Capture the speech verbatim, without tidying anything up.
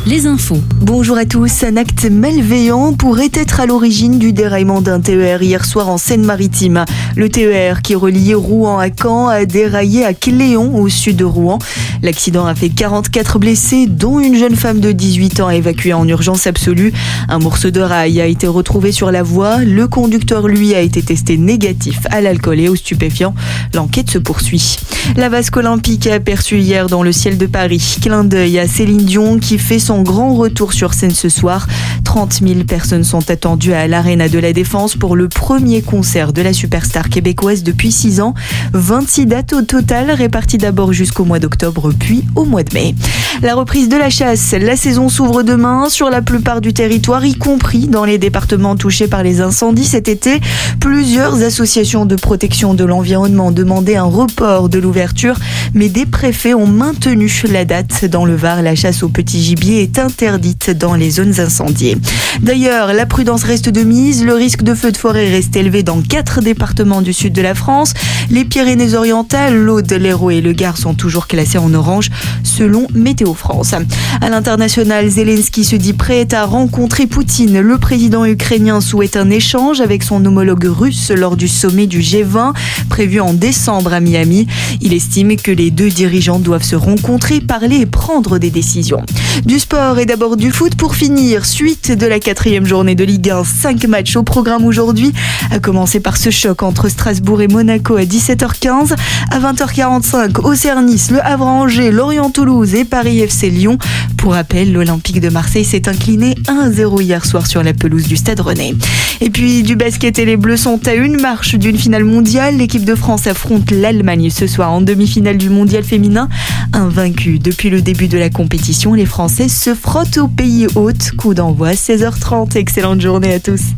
les infos. Bonjour à tous. Un acte malveillant pourrait être à l'origine du déraillement d'un T E R hier soir en Seine-Maritime. Le T E R qui reliait Rouen à Caen a déraillé à Cléon au sud de Rouen. L'accident a fait quarante-quatre blessés, dont une jeune femme de dix-huit ans évacuée en urgence absolue. Un morceau de rail a été retrouvé sur la voie. Le conducteur, lui, a été testé négatif à l'alcool et aux stupéfiants. L'enquête se poursuit. La vasque olympique a aperçu hier dans le ciel de Paris. Clin d'œil à Céline Dion qui fait son grand retour sur scène ce soir. trente mille personnes sont attendues à l'Arena de la Défense pour le premier concert de la superstar québécoise depuis six ans. vingt-six dates au total, réparties d'abord jusqu'au mois d'octobre puis au mois de mai. La reprise de la chasse. La saison s'ouvre demain sur la plupart du territoire, y compris dans les départements touchés par les incendies cet été. Plusieurs associations de protection de l'environnement demandaient un report de l'ouverture, mais des préfets ont maintenu la date. Dans le Var, la chasse au petit gibier est interdite dans les zones incendiées. D'ailleurs, la prudence reste de mise. Le risque de feu de forêt reste élevé dans quatre départements du sud de la France. Les Pyrénées-Orientales, l'Aude, l'Hérault et le Gard sont toujours classés en orange selon Météo France. À l'international, Zelensky se dit prêt à rencontrer Poutine. Le président ukrainien souhaite un échange avec son homologue russe lors du sommet du G vingt prévu en décembre à Miami. Il estime que les deux dirigeants doivent se rencontrer, parler et prendre des décisions. Du sport et d'abord du foot pour finir. Suite de la quatrième journée de Ligue un, cinq matchs au programme aujourd'hui. À commencer par ce choc entre Strasbourg et Monaco à dix-sept heures quinze. À vingt heures quarante-cinq, Auxerre-Nice, Le Havre-Angers, Lorient-Toulouse et Paris F C Lyon. Pour rappel, l'Olympique de Marseille s'est incliné un à zéro hier soir sur la pelouse du Stade Rennais. Et puis du basket et les Bleus sont à une marche d'une finale mondiale. L'équipe de France affronte l'Allemagne ce soir en demi-finale du mondial féminin. Invaincus depuis le début de la compétition, les Français se frottent au pays hôte. Coup d'envoi seize heures trente. Excellente journée à tous.